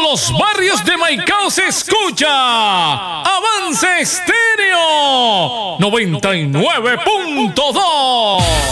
los barrios de Maicao se escucha Avance Estéreo 99.2.